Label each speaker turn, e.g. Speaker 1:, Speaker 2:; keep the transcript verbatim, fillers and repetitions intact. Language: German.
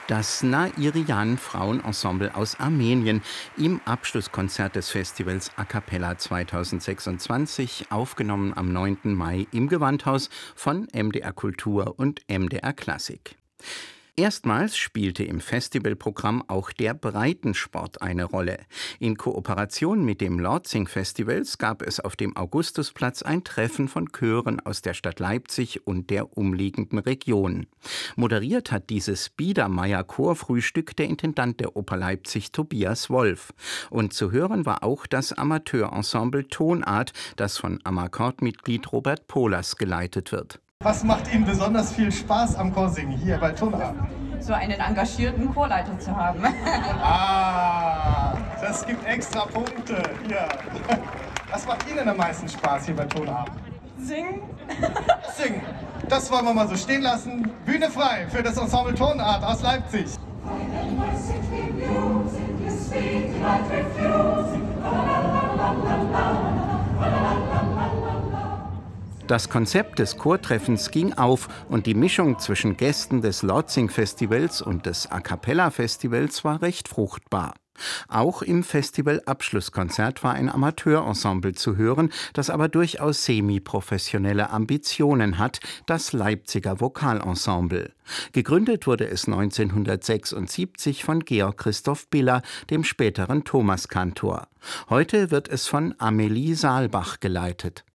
Speaker 1: Das Nairian Frauenensemble aus Armenien im Abschlusskonzert des Festivals A Cappella zweitausendsechsundzwanzig, aufgenommen am neunten Mai im Gewandhaus von M D R Kultur und M D R Klassik. Erstmals spielte im Festivalprogramm auch der Breitensport eine Rolle. In Kooperation mit dem Lortzing Festivals gab es auf dem Augustusplatz ein Treffen von Chören aus der Stadt Leipzig und der umliegenden Region. Moderiert hat dieses Biedermeier-Chorfrühstück der Intendant der Oper Leipzig, Tobias Wolf. Und zu hören war auch das Amateurensemble Tonart, das von Amakord-Mitglied Robert Pohlers geleitet wird.
Speaker 2: Was macht Ihnen besonders viel Spaß am Chorsingen hier bei Tonart?
Speaker 3: So einen engagierten Chorleiter zu haben.
Speaker 2: Ah, das gibt extra Punkte. Ja. Was macht Ihnen am meisten Spaß hier bei Tonart?
Speaker 3: Singen.
Speaker 2: Singen. Das wollen wir mal so stehen lassen. Bühne frei für das Ensemble Tonart aus Leipzig.
Speaker 1: Das Konzept des Chortreffens ging auf und die Mischung zwischen Gästen des Lortzing-Festivals und des A Cappella-Festivals war recht fruchtbar. Auch im Festival-Abschlusskonzert war ein Amateurensemble zu hören, das aber durchaus semi-professionelle Ambitionen hat, das Leipziger Vokalensemble. Gegründet wurde es neunzehnhundertsechsundsiebzig von Georg Christoph Biller, dem späteren Thomaskantor. Heute wird es von Amelie Saalbach geleitet.